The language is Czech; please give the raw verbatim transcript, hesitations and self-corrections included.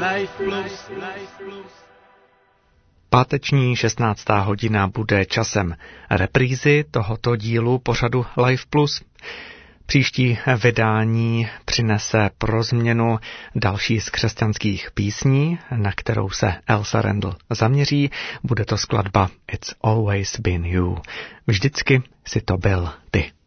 Páteční šestnáctá hodina bude časem reprízy tohoto dílu pořadu Life Plus. Příští vydání přinese pro změnu další z křesťanských písní, na kterou se Elsa Randall zaměří. Bude to skladba It's Always Been You. Vždycky si to byl ty.